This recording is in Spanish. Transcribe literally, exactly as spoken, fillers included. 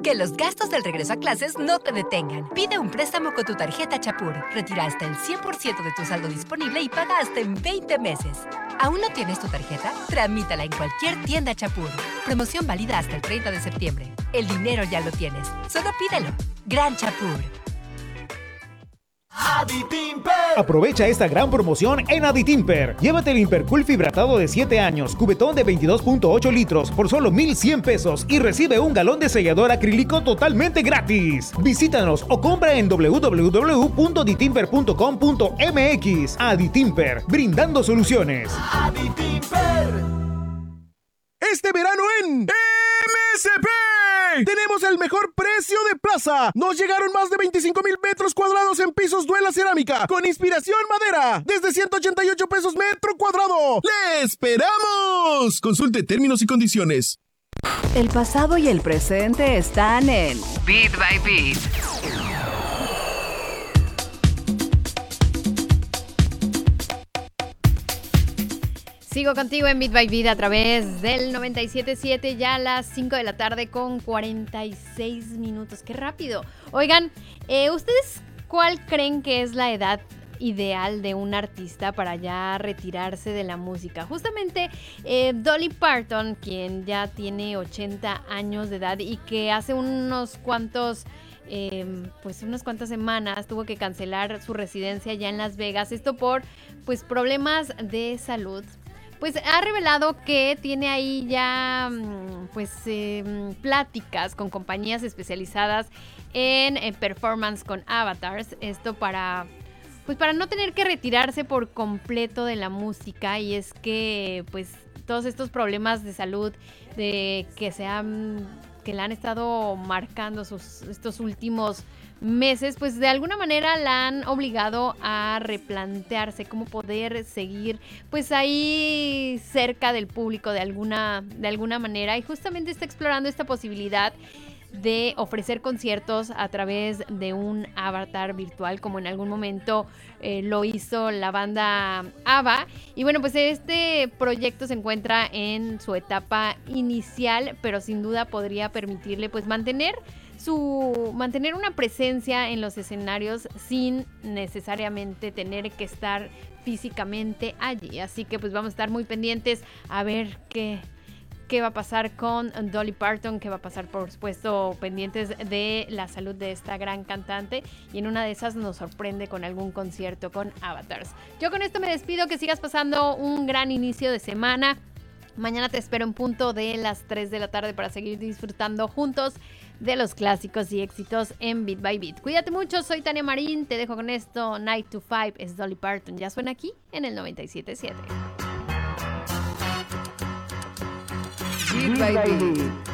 Que los gastos del regreso a clases no te detengan. Pide un préstamo con tu tarjeta Chapur. Retira hasta el cien por ciento de tu saldo disponible y paga hasta en veinte meses. ¿Aún no tienes tu tarjeta? Tramítala en cualquier tienda Chapur. Promoción válida hasta el treinta de septiembre. El dinero ya lo tienes. Solo pídelo. Gran Chapur. Aditimper. Aprovecha esta gran promoción en Aditimper. Llévate el Impercool fibratado de siete años, cubetón de veintidós punto ocho litros por solo mil cien pesos y recibe un galón de sellador acrílico totalmente gratis. Visítanos o compra en doble u doble u doble u punto aditimper punto com punto m x. Aditimper, brindando soluciones. Aditimper. Este verano en M S P tenemos el mejor precio de plaza. Nos llegaron más de veinticinco mil metros cuadrados en pisos Duela Cerámica con inspiración madera desde ciento ochenta y ocho pesos metro cuadrado. ¡Le esperamos! Consulte términos y condiciones. El pasado y el presente están en Beat by Beat. Sigo contigo en Beat by Beat a través del noventa y siete punto siete, ya a las cinco de la tarde con cuarenta y seis minutos. ¡Qué rápido! Oigan, eh, ¿ustedes cuál creen que es la edad ideal de un artista para ya retirarse de la música? Justamente eh, Dolly Parton, quien ya tiene ochenta años de edad y que hace unos cuantos... Eh, pues unas cuantas semanas tuvo que cancelar su residencia ya en Las Vegas, esto por pues problemas de salud. Pues ha revelado que tiene ahí ya pues eh, pláticas con compañías especializadas en, en performance con avatars, esto para pues para no tener que retirarse por completo de la música. Y es que pues todos estos problemas de salud de que se han que la han estado marcando sus, estos últimos meses, pues de alguna manera la han obligado a replantearse cómo poder seguir pues ahí cerca del público de alguna, de alguna manera, y justamente está explorando esta posibilidad de ofrecer conciertos a través de un avatar virtual, como en algún momento eh, lo hizo la banda ABBA. Y bueno, pues este proyecto se encuentra en su etapa inicial, pero sin duda podría permitirle pues mantener su mantener una presencia en los escenarios sin necesariamente tener que estar físicamente allí. Así que pues vamos a estar muy pendientes a ver qué qué va a pasar con Dolly Parton, qué va a pasar, por supuesto, pendientes de la salud de esta gran cantante, y en una de esas nos sorprende con algún concierto con avatars. Yo con esto me despido, que sigas pasando un gran inicio de semana. Mañana te espero en punto de las tres de la tarde para seguir disfrutando juntos de los clásicos y éxitos en Beat by Beat. Cuídate mucho, soy Tania Marín, te dejo con esto. Night to Five es Dolly Parton, ya suena aquí en el noventa y siete punto siete. Beat by Beat.